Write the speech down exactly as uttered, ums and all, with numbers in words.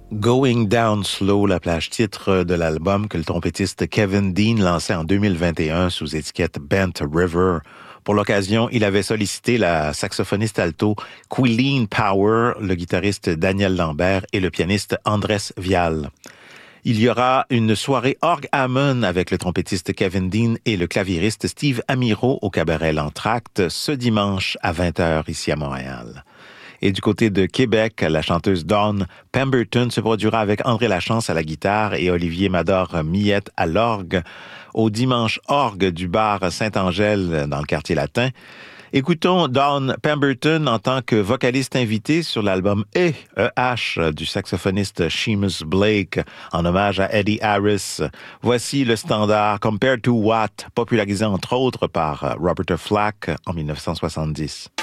Going Down Slow, la plage titre de l'album que le trompettiste Kevin Dean lançait en deux mille vingt et un sous étiquette Bent River. Pour l'occasion, il avait sollicité la saxophoniste alto Quilleen Power, le guitariste Daniel Lambert et le pianiste Andrés Vial. Il y aura une soirée Org Hammond avec le trompettiste Kevin Dean et le claviériste Steve Amiro au cabaret L'Entracte ce dimanche à vingt heures ici à Montréal. Et du côté de Québec, la chanteuse Dawn Pemberton se produira avec André Lachance à la guitare et Olivier Mador-Millette à l'orgue au Dimanche Orgue du bar Saint-Angèle dans le quartier latin. Écoutons Dawn Pemberton en tant que vocaliste invitée sur l'album E, E H du saxophoniste Seamus Blake en hommage à Eddie Harris. Voici le standard Compared to What, popularisé entre autres par Roberta Flack en dix-neuf cent soixante-dix.